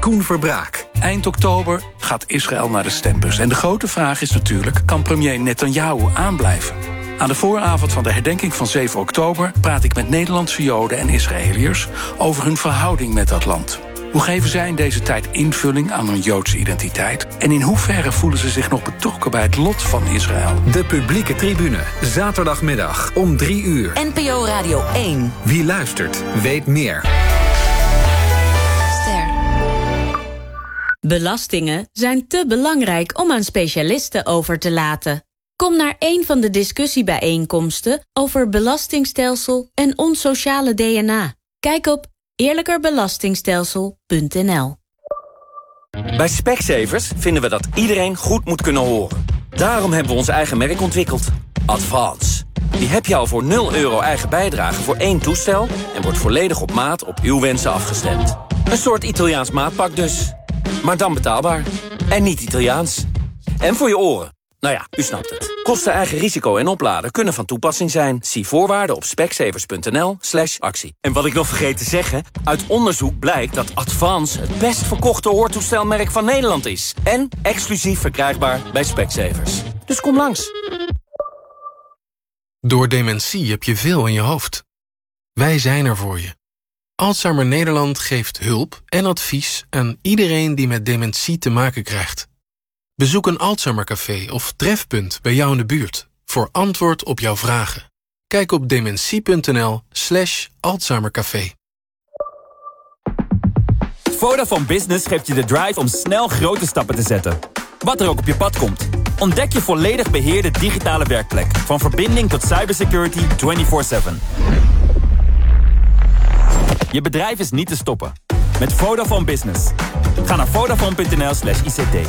Koen Verbraak. Eind oktober gaat Israël naar de stembus. En de grote vraag is natuurlijk, kan premier Netanyahu aanblijven? Aan de vooravond van de herdenking van 7 oktober... praat ik met Nederlandse Joden en Israëliërs over hun verhouding met dat land. Hoe geven zij in deze tijd invulling aan hun Joodse identiteit? En in hoeverre voelen ze zich nog betrokken bij het lot van Israël? De publieke tribune, zaterdagmiddag om 3:00. NPO Radio 1. Wie luistert, weet meer. Belastingen zijn te belangrijk om aan specialisten over te laten. Kom naar een van de discussiebijeenkomsten over belastingstelsel en ons sociale DNA. Kijk op eerlijkerbelastingstelsel.nl. Bij Specsavers vinden we dat iedereen goed moet kunnen horen. Daarom hebben we ons eigen merk ontwikkeld. Advance. Die heb je al voor €0 eigen bijdrage voor 1 toestel... en wordt volledig op maat op uw wensen afgestemd. Een soort Italiaans maatpak dus. Maar dan betaalbaar. En niet Italiaans. En voor je oren. Nou ja, u snapt het. Kosten, eigen risico en opladen kunnen van toepassing zijn. Zie voorwaarden op specsavers.nl/actie. En wat ik nog vergeet te zeggen... uit onderzoek blijkt dat Advance het best verkochte hoortoestelmerk van Nederland is. En exclusief verkrijgbaar bij Specsavers. Dus kom langs. Door dementie heb je veel in je hoofd. Wij zijn er voor je. Alzheimer Nederland geeft hulp en advies aan iedereen die met dementie te maken krijgt. Bezoek een Alzheimercafé of trefpunt bij jou in de buurt voor antwoord op jouw vragen. Kijk op dementie.nl/Alzheimercafé. Vodafone Business geeft je de drive om snel grote stappen te zetten. Wat er ook op je pad komt. Ontdek je volledig beheerde digitale werkplek. Van verbinding tot cybersecurity 24/7. Je bedrijf is niet te stoppen. Met Vodafone Business. Ga naar vodafone.nl/ICT.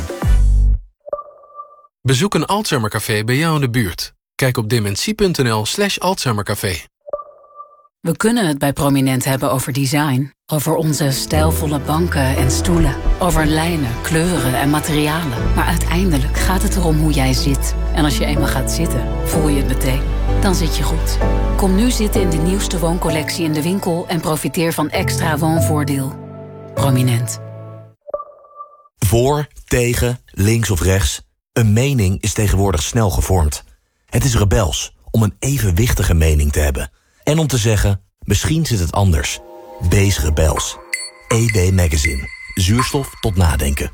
Bezoek een Alzheimercafé bij jou in de buurt. Kijk op dementie.nl/Alzheimercafé. We kunnen het bij Prominent hebben over design. Over onze stijlvolle banken en stoelen. Over lijnen, kleuren en materialen. Maar uiteindelijk gaat het erom hoe jij zit. En als je eenmaal gaat zitten, voel je het meteen. Dan zit je goed. Kom nu zitten in de nieuwste wooncollectie in de winkel... en profiteer van extra woonvoordeel. Prominent. Voor, tegen, links of rechts. Een mening is tegenwoordig snel gevormd. Het is rebels om een evenwichtige mening te hebben. En om te zeggen, misschien zit het anders. Wees rebels. EW Magazine. Zuurstof tot nadenken.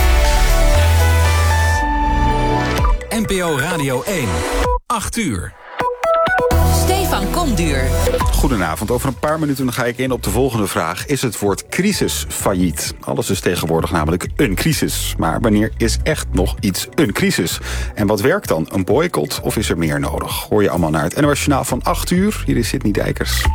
NPO Radio 1. 8:00. Stefan Komduur. Goedenavond. Over een paar minuten ga ik in op de volgende vraag. Is het woord crisis failliet? Alles is tegenwoordig namelijk een crisis. Maar wanneer is echt nog iets een crisis? En wat werkt dan? Een boycott of is er meer nodig? Hoor je allemaal naar het NOS Journaal van 8:00. Hier is Sidney Dijkers.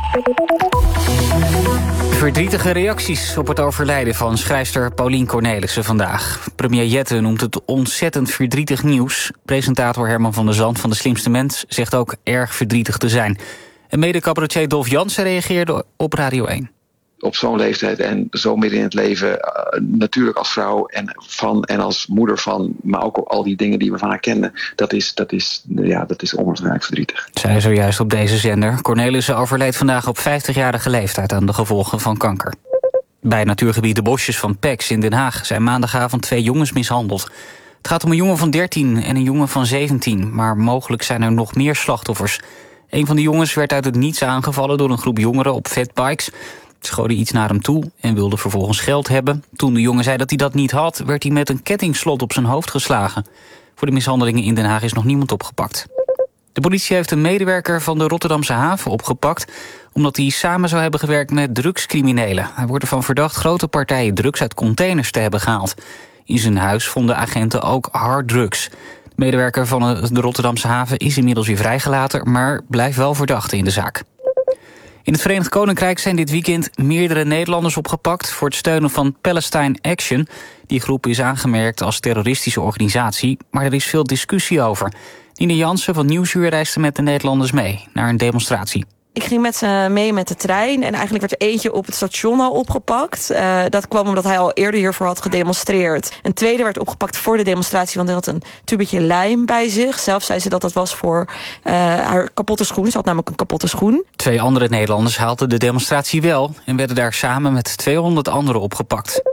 Verdrietige reacties op het overlijden van schrijfster Paulien Cornelissen vandaag. Premier Jette noemt het ontzettend verdrietig nieuws. Presentator Herman van der Zand van De Slimste Mens zegt ook erg verdrietig te zijn. En mede-cabaretier Dolf Jansen reageerde op Radio 1. Op zo'n leeftijd en zo midden in het leven, natuurlijk als vrouw en als moeder van, maar ook al die dingen die we van haar kennen, dat is onwaarschijnlijk verdrietig. Zij zojuist op deze zender. Cornelissen overleed vandaag op 50-jarige leeftijd aan de gevolgen van kanker. Bij natuurgebied De Bosjes van Pex in Den Haag zijn maandagavond 2 jongens mishandeld. Het gaat om een jongen van 13 en een jongen van 17, maar mogelijk zijn er nog meer slachtoffers. Een van de jongens werd uit het niets aangevallen door een groep jongeren op fatbikes. Ze schoten iets naar hem toe en wilden vervolgens geld hebben. Toen de jongen zei dat hij dat niet had, werd hij met een kettingslot op zijn hoofd geslagen. Voor de mishandelingen in Den Haag is nog niemand opgepakt. De politie heeft een medewerker van de Rotterdamse haven opgepakt, omdat hij samen zou hebben gewerkt met drugscriminelen. Hij wordt ervan verdacht grote partijen drugs uit containers te hebben gehaald. In zijn huis vonden agenten ook harddrugs. De medewerker van de Rotterdamse haven is inmiddels weer vrijgelaten, maar blijft wel verdachte in de zaak. In het Verenigd Koninkrijk zijn dit weekend meerdere Nederlanders opgepakt voor het steunen van Palestine Action. Die groep is aangemerkt als terroristische organisatie, maar er is veel discussie over. Nina Jansen van Nieuwsuur reisde met de Nederlanders mee naar een demonstratie. Ik ging met ze mee met de trein en eigenlijk werd er eentje op het station al opgepakt. Dat kwam omdat hij al eerder hiervoor had gedemonstreerd. Een tweede werd opgepakt voor de demonstratie, want hij had een tubetje lijm bij zich. Zelf zei ze dat dat was voor haar kapotte schoen. Ze had namelijk een kapotte schoen. 2 andere Nederlanders haalden de demonstratie wel en werden daar samen met 200 anderen opgepakt.